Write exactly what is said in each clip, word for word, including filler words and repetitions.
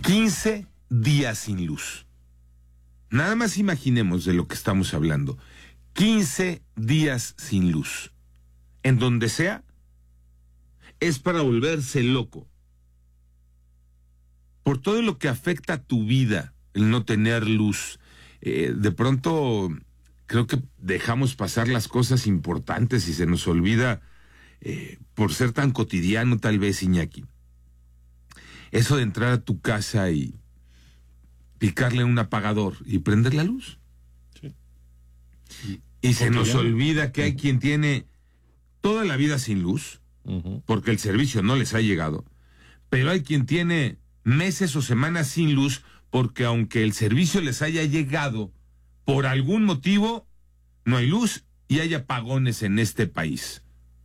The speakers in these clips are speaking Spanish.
quince días sin luz. Nada más imaginemos de lo que estamos hablando. quince días sin luz. En donde sea, es para volverse loco. Por todo lo que afecta a tu vida, el no tener luz. Eh, de pronto, creo que dejamos pasar las cosas importantes y se nos olvida, eh, por ser tan cotidiano tal vez, Iñaki. Eso de entrar a tu casa y picarle un apagador y prender la luz. Sí. Y, y se nos olvida que hay quien tiene toda la vida sin luz, uh-huh. porque el servicio no les ha llegado, pero hay quien tiene meses o semanas sin luz porque aunque el servicio les haya llegado, por algún motivo no hay luz y hay apagones en este país.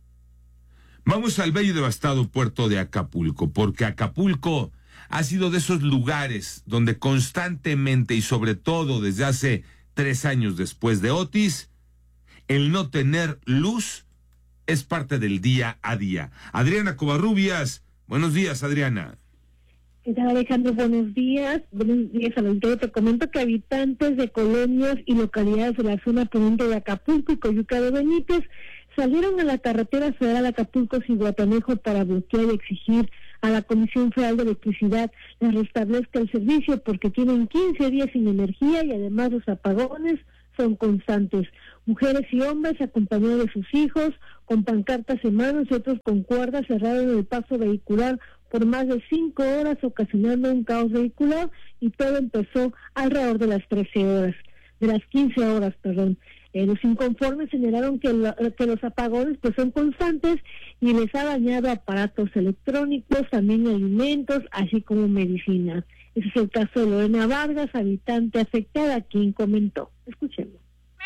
Vamos al bello y devastado puerto de Acapulco, porque Acapulco ha sido de esos lugares donde constantemente y sobre todo desde hace tres años después de Otis, el no tener luz es parte del día a día. Adriana Covarrubias, buenos días, Adriana. ¿Qué tal, Alejandro? Buenos días. Buenos días a los dos. Te comento que habitantes de colonias y localidades de la zona poniente de Acapulco y Coyuca de Benítez salieron a la carretera federal Acapulco-Zihuatanejo para bloquear y exigir a la Comisión Federal de Electricidad les restablezca el servicio porque tienen quince días sin energía y además los apagones son constantes. Mujeres y hombres acompañados de sus hijos, con pancartas en manos y otros con cuerdas cerraron el paso vehicular por más de cinco horas, ocasionando un caos vehicular, y todo empezó alrededor de las trece horas, de las quince horas, perdón. Eh, los inconformes señalaron que, la, que los apagones pues son constantes y les ha dañado aparatos electrónicos, también alimentos, así como medicinas. Ese es el caso de Lorena Vargas, habitante afectada, quien comentó. Escuchemos.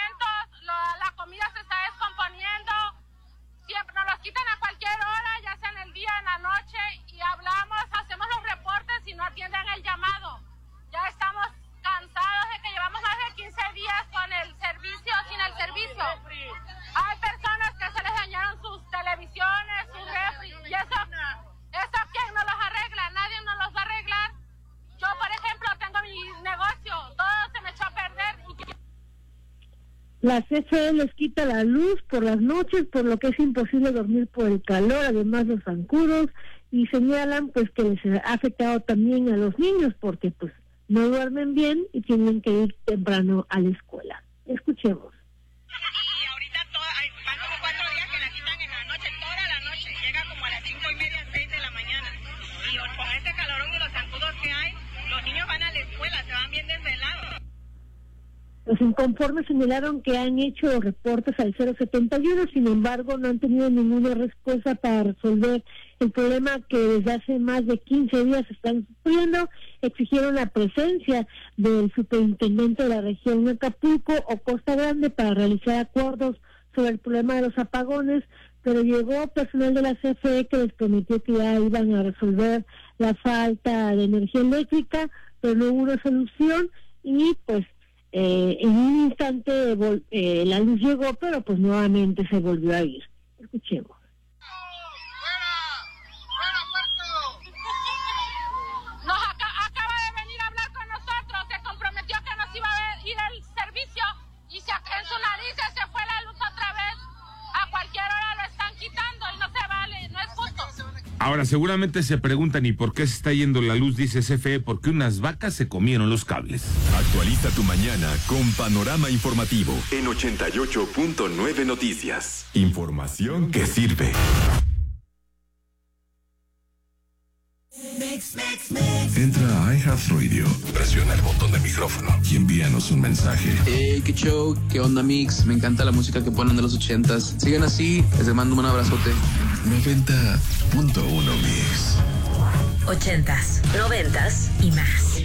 La comida se está descomponiendo, siempre nos los quitan a cualquier hora, ya sea en el día, en la noche, y hablamos, hacemos los reportes y no atienden el llamado. Ya estamos cansados de que llevamos más de quince días con el servicio, sin el servicio. Hay personas que se les dañaron sus televisiones, sus refri, y eso, eso ¿quién nos los arregla? Nadie nos los va a arreglar. Yo, por ejemplo, tengo mi negocio, todo se me echó a perder. La C F E les quita la luz por las noches, por lo que es imposible dormir por el calor, además los zancudos, y señalan pues que les ha afectado también a los niños porque pues no duermen bien y tienen que ir temprano a la escuela. Escuchemos. Y ahorita todo, van como cuatro días que la quitan en la noche, toda la noche, llega como a las cinco y media, seis de la mañana, y con este calorón y los zancudos que hay, los niños van a la escuela, se van bien desvelados. Los inconformes señalaron que han hecho reportes al cero setenta y uno, sin embargo no han tenido ninguna respuesta para resolver el problema que desde hace más de quince días están sufriendo. Exigieron la presencia del superintendente de la región de Acapulco o Costa Grande para realizar acuerdos sobre el problema de los apagones, pero llegó personal de la C F E que les prometió que ya iban a resolver la falta de energía eléctrica, pero no hubo una solución y pues Eh, en un instante eh, la luz llegó, pero pues nuevamente se volvió a ir. Escuchemos. ¡Fuera! ¡Fuera, puerto! Nos acaba, acaba de venir a hablar con nosotros, se comprometió que nos iba a ir el servicio y se, en su nariz se fue la luz otra vez. A cualquier hora lo están quitando y no se vale, no es justo. Ahora seguramente se preguntan, ¿y por qué se está yendo la luz? Dice C F E, porque unas vacas se comieron los cables. Actualiza tu mañana con Panorama Informativo en ochenta y ocho punto nueve Noticias. Información que sirve. Entra a iHeartRadio, presiona el botón de micrófono y envíanos un mensaje. Hey, qué show, qué onda, Mix. Me encanta la música que ponen de los ochentas. Sigan así, les mando un abrazote. noventa punto uno Mix. Ochentas, noventas y más.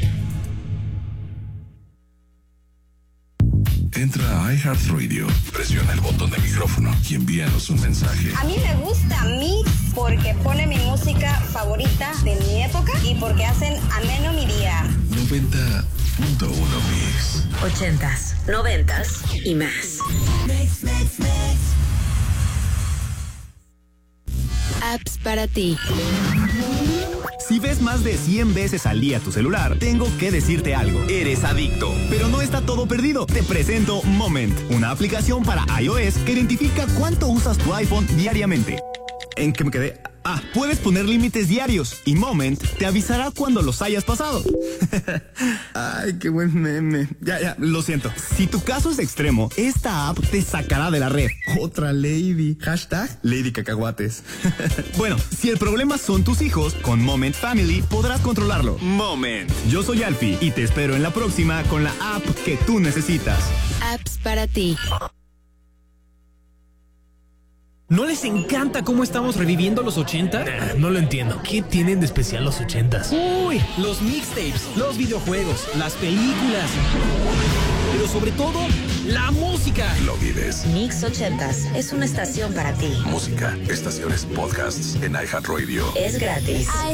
Entra a iHeartRadio, presiona el botón de micrófono y envíanos un mensaje. A mí me gusta Mix porque pone mi música favorita de mi época y porque hacen ameno mi día. noventa punto uno Mix. Ochentas, noventas y más. Mix, mix, mix. Apps para ti. Si ves más de cien veces al día tu celular, tengo que decirte algo. Eres adicto. Pero no está todo perdido. Te presento Moment, una aplicación para iOS que identifica cuánto usas tu iPhone diariamente. ¿En qué me quedé? Ah, puedes poner límites diarios y Moment te avisará cuando los hayas pasado. Ay, qué buen meme. Ya, ya, lo siento. Si tu caso es extremo, esta app te sacará de la red. Otra lady. Hashtag Lady Cacahuates. Bueno, si el problema son tus hijos, con Moment Family podrás controlarlo. Moment. Yo soy Alfie y te espero en la próxima con la app que tú necesitas. Apps para ti. ¿No les encanta cómo estamos reviviendo los ochenta? Nah, no lo entiendo. ¿Qué tienen de especial los ochentas? Uy, los mixtapes, los videojuegos, las películas. Pero sobre todo, la música. Lo vives. Mix ochentas es una estación para ti. Música, estaciones, podcasts en iHeartRadio. Es gratis.